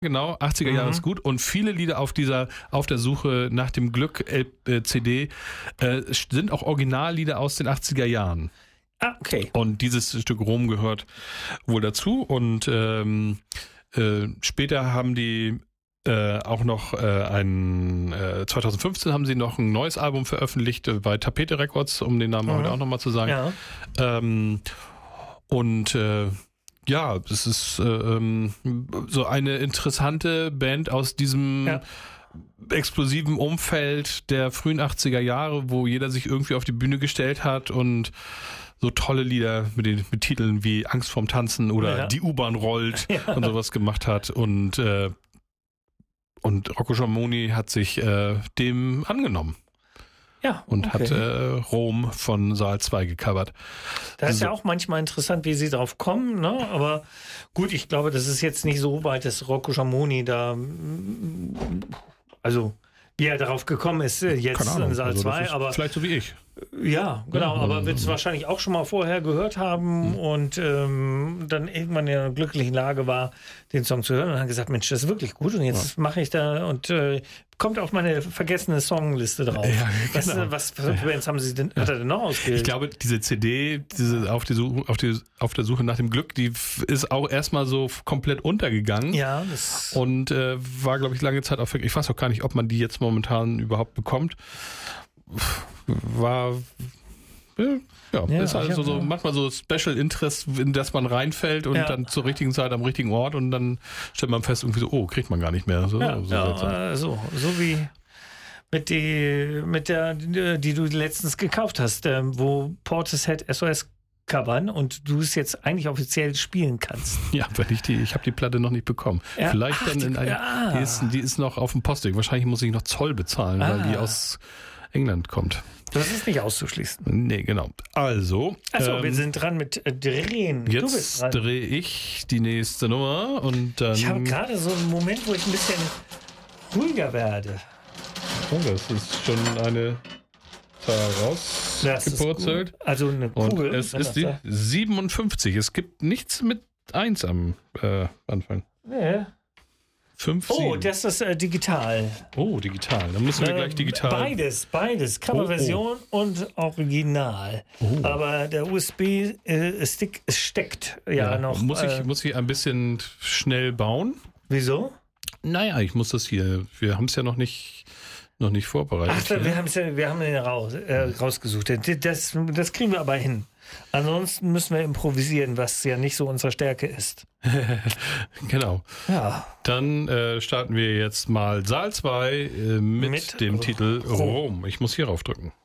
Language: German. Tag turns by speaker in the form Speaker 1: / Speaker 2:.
Speaker 1: genau, 80er Jahre ist gut. Und viele Lieder auf der Suche nach dem Glück CD sind auch Originallieder aus den 80er Jahren.
Speaker 2: Ah, okay.
Speaker 1: Und dieses Stück Rom gehört wohl dazu. Und später haben die auch noch 2015 haben sie noch ein neues Album veröffentlicht bei Tapete Records, um den Namen heute auch nochmal zu sagen.
Speaker 2: Ja.
Speaker 1: Ja, es ist so eine interessante Band aus diesem explosiven Umfeld der frühen 80er Jahre, wo jeder sich irgendwie auf die Bühne gestellt hat und so tolle Lieder mit Titeln wie Angst vorm Tanzen oder Die U-Bahn rollt und sowas gemacht hat. Und Rocco Schamoni hat sich dem angenommen.
Speaker 2: Ja,
Speaker 1: und hat Rom von Saal 2 gecovert.
Speaker 2: Das ist ja auch manchmal interessant, wie sie drauf kommen, ne? Aber gut, ich glaube, das ist jetzt nicht so weit, dass Rocco Schamoni da, also wie er darauf gekommen ist, jetzt in Saal 2, aber
Speaker 1: vielleicht so wie ich.
Speaker 2: Ja, genau, aber wird es wahrscheinlich auch schon mal vorher gehört haben und dann irgendwann in einer glücklichen Lage war, den Song zu hören und hat gesagt, Mensch, das ist wirklich gut und jetzt mache ich da und kommt auf meine vergessene Songliste drauf. Ja, genau. Was für Bands haben Sie denn, hat er denn noch ausgewählt?
Speaker 1: Ich glaube, diese CD, auf der Suche nach dem Glück, die ist auch erstmal so komplett untergegangen.
Speaker 2: Ja.
Speaker 1: Und war, glaube ich, lange Zeit auch, ich weiß auch gar nicht, ob man die jetzt momentan überhaupt bekommt. Ist also so manchmal so Special Interest, in das man reinfällt und dann zur richtigen Zeit am richtigen Ort und dann stellt man fest, irgendwie so, kriegt man gar nicht mehr. So
Speaker 2: wie mit der, die du letztens gekauft hast, wo Portishead SOS covern und du es jetzt eigentlich offiziell spielen kannst.
Speaker 1: Ja, ich habe die Platte noch nicht bekommen. Ja. Vielleicht die ist noch auf dem Postweg. Wahrscheinlich muss ich noch Zoll bezahlen, weil die aus England kommt.
Speaker 2: Das ist nicht auszuschließen.
Speaker 1: Nee, genau. Also.
Speaker 2: Wir sind dran mit Drehen.
Speaker 1: Jetzt drehe ich die nächste Nummer und dann.
Speaker 2: Ich habe gerade so einen Moment, wo ich ein bisschen ruhiger werde.
Speaker 1: Oh, das ist schon eine rausgepurzelt.
Speaker 2: Also eine Kugel.
Speaker 1: Und es ist die 57. Es gibt nichts mit 1 am Anfang.
Speaker 2: Nee.
Speaker 1: 5,
Speaker 2: oh, das ist digital.
Speaker 1: Oh, digital. Dann müssen wir gleich digital.
Speaker 2: Beides. Coverversion und Original. Oh. Aber der USB-Stick steckt noch.
Speaker 1: Muss ich ein bisschen schnell bauen?
Speaker 2: Wieso?
Speaker 1: Naja, ich muss das hier. Wir haben es ja noch nicht vorbereitet.
Speaker 2: Ach, wir haben den rausgesucht. Das kriegen wir aber hin. Ansonsten müssen wir improvisieren, was ja nicht so unsere Stärke ist.
Speaker 1: Genau.
Speaker 2: Ja.
Speaker 1: Dann starten wir jetzt mal Saal 2 mit dem Titel Rom. Ich muss hier raufdrücken.